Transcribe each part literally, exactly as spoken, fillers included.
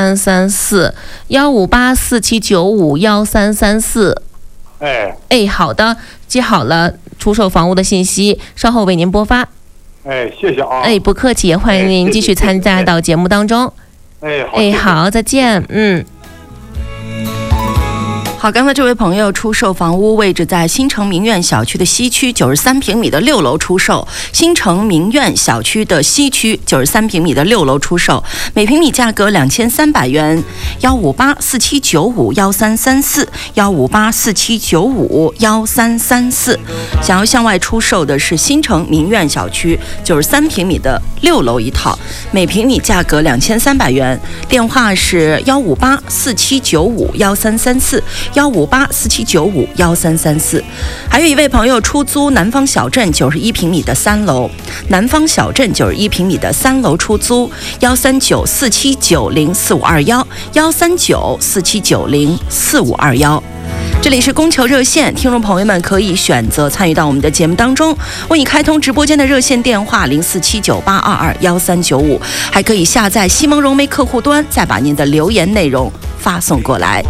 三三四，幺五八四七九五幺三三四。 哎哎，好的，记好了出售房屋的信息，稍后为您拨发。 哎，谢谢啊。 哎，不客气，欢迎您继续参加到节目当中。 哎，好， 哎，好，再见，嗯。 好，刚才这位朋友出售房屋，位置在新城明苑小区的西区，九十三平米的六楼出售。新城明苑小区的西区，九十三平米的六楼出售，每平米价格两千三百元。幺五八四七九五幺三三四，幺五八四七九五幺三三四。想要向外出售的是新城明苑小区九十三平米的六楼一套，每平米价格两千三百元。电话是幺五八四七九五幺三三四。幺五八四七九五幺三三四。还有一位朋友出租南方小镇九十一平米的三楼，南方小镇九十一平米的三楼出租，幺三九四七九零四五二幺，幺三九四七九零四五二幺。这里是供求热线，听众朋友们可以选择参与到我们的节目当中，为你开通直播间的热线电话零四七九八二二幺三九五，还可以下载西蒙融媒客户端，再把您的留言内容发送过来。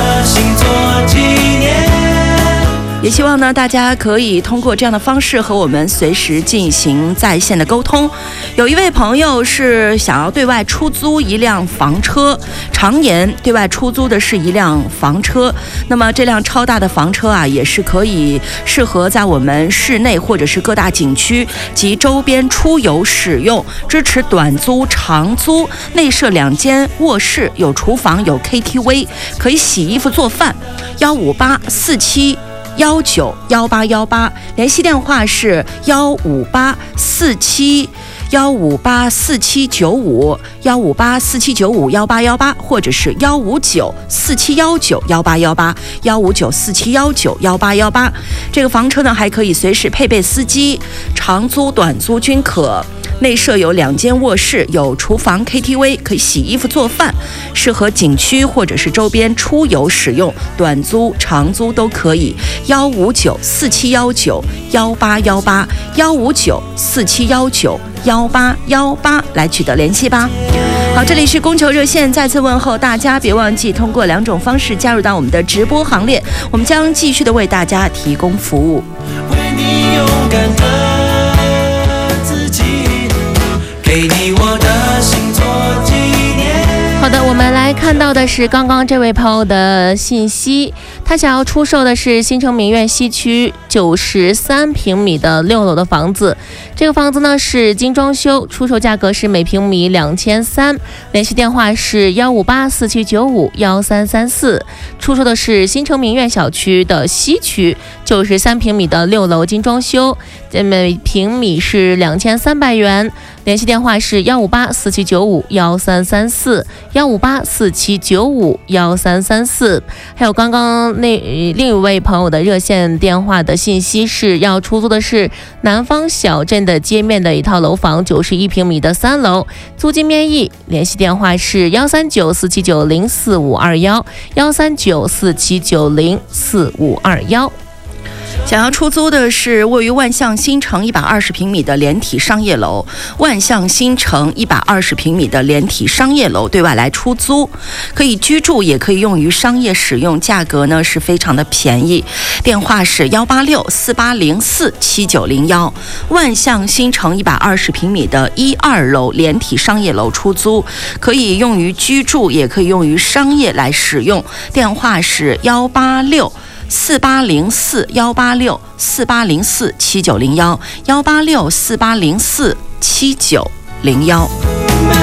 也希望呢，大家可以通过这样的方式和我们随时进行在线的沟通。有一位朋友是想要对外出租一辆房车，常年对外出租的是一辆房车。那么这辆超大的房车啊，也是可以适合在我们市内或者是各大景区及周边出游使用，支持短租、长租，内设两间卧室，有厨房，有 K T V， 可以洗衣服做饭。幺五八四七幺九幺八幺八，联系电话是幺五八四七幺五八四七九五幺五八四七九五幺八幺八，或者是幺五九四七幺九幺八幺八幺五九四七幺九幺八幺八。这个房车呢，还可以随时配备司机，长租短租均可。内设有两间卧室，有厨房 K T V， 可以洗衣服做饭，适合景区或者是周边出游使用，短租长租都可以。幺五九四七幺九幺八幺八幺五九四七幺九幺八幺八来取得联系吧。好，这里是供求热线，再次问候大家，别忘记通过两种方式加入到我们的直播行列，我们将继续的为大家提供服务。为你勇敢的自己，给你我的心做纪念。 好的，我们来看到的是刚刚这位朋友的信息，他想要出售的是新城明苑西区九十三平米的六楼的房子。这个房子呢是精装修，出售价格是每平米两千三，联系电话是幺五八四七九五幺三三四。出售的是新城明苑小区的西区九十三平米的六楼精装修，每平米是两千三百元。联系电话是幺五八四七九五幺三三四幺五八四七九五幺三三四。还有刚刚那另一位朋友的热线电话的信息是要出租的是南方小镇的街面的一套楼房，九十一平米的三楼，租金面议。联系电话是幺三九四七九零四五二幺幺三九四七九零四五二幺。 想要出租的是位于万象新城一百二十平米的连体商业楼，万象新城一百二十平米的连体商业楼对外来出租，可以居住也可以用于商业使用，价格呢是非常的便宜。电话是幺八六四八零四七九零幺，万象新城一百二十平米的一二楼连体商业楼出租，可以用于居住也可以用于商业来使用。电话是幺八六四八零四幺八六四八零四七九零幺幺八六四八零四七九零幺。